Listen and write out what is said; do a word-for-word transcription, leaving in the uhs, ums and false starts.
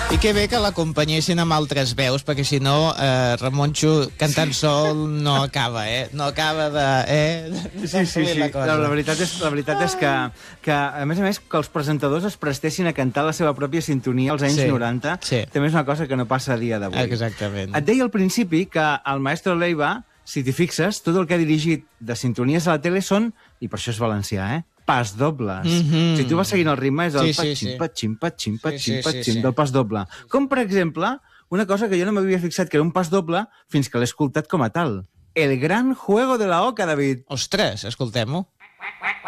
I que bé que l'acompanyessin amb altres veus, perquè si no, eh, Ramonxo cantant sol no acaba, eh? No acaba de... Eh? Sí, sí, sí. La, la, veritat és, la veritat és que, que, a més a més, que els presentadors es prestessin a cantar la seva pròpia sintonia als anys Sí, noranta, sí. també és una cosa que no passa a dia d'avui. Exactament. Et deia al principi que el maestro Leiva, si t'hi fixes, tot el que ha dirigit de sintonies a la tele són, i per això és valencià, eh? Pas dobles. Mm -hmm. Si tu vas seguint el ritme és el Sí, sí, patxim, sí. patxim, patxim, patxim, Sí, sí, patxim sí, sí. del pas doble. Com, per exemple, una cosa que jo no m'havia fixat que era un pas doble fins que l'he escoltat com a tal. El gran juego de la oca, David. Ostres, escoltem-ho.